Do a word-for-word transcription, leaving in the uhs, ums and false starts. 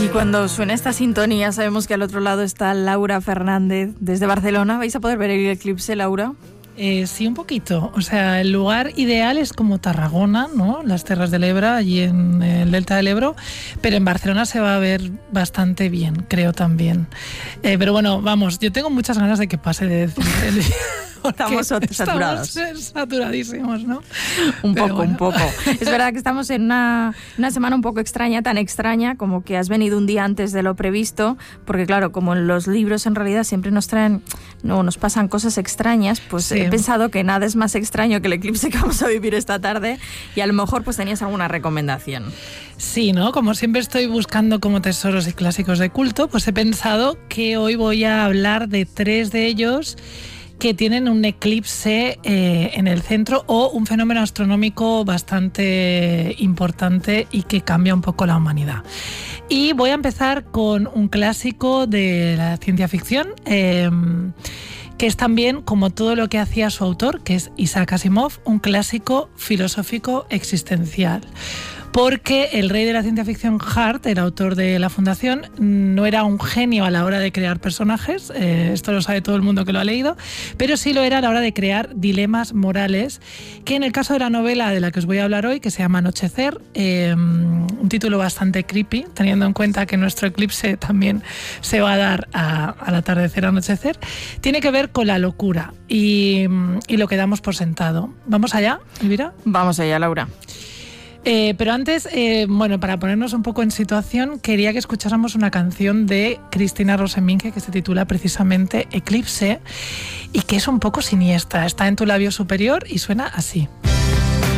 cuando suena esta sintonía sabemos que al otro lado está Laura Fernández desde Barcelona. ¿Vais a poder ver el eclipse, Laura? Eh, sí, un poquito. O sea, el lugar ideal es como Tarragona, ¿no? Las Terras del Ebre, allí en el Delta del Ebro. Pero en Barcelona se va a ver bastante bien, creo también. Eh, pero bueno, vamos, yo tengo muchas ganas de que pase de decir el... Estamos saturados. Estamos saturadísimos, ¿no? Un Pero poco, bueno. un poco. Es verdad que estamos en una, una semana un poco extraña, tan extraña como que has venido un día antes de lo previsto, porque claro, como en los libros en realidad siempre nos traen, no, nos pasan cosas extrañas, pues Sí. he pensado que nada es más extraño que el eclipse que vamos a vivir esta tarde y a lo mejor pues tenías alguna recomendación. Sí, ¿no? Como siempre estoy buscando como tesoros y clásicos de culto, pues he pensado que hoy voy a hablar de tres de ellos que tienen un eclipse eh, en el centro o un fenómeno astronómico bastante importante y que cambia un poco la humanidad. Y voy a empezar con un clásico de la ciencia ficción, eh, que es también, como todo lo que hacía su autor, que es Isaac Asimov, un clásico filosófico existencial. Porque el rey de la ciencia ficción, Hart, el autor de La Fundación, no era un genio a la hora de crear personajes, eh, esto lo sabe todo el mundo que lo ha leído, pero sí lo era a la hora de crear dilemas morales, que en el caso de la novela de la que os voy a hablar hoy, que se llama Anochecer, eh, un título bastante creepy, teniendo en cuenta que nuestro eclipse también se va a dar a, al atardecer, anochecer, tiene que ver con la locura y, y lo que damos por sentado. ¿Vamos allá, Elvira? Vamos allá, Laura. Eh, pero antes, eh, bueno, para ponernos un poco en situación, quería que escucháramos una canción de Cristina Roseminge que se titula precisamente Eclipse y que es un poco siniestra. Está en tu labio superior y suena así.